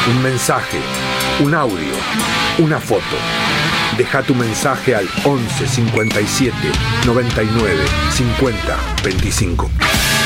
un mensaje, un audio, una foto. Deja tu mensaje al 11 57 99 50 25.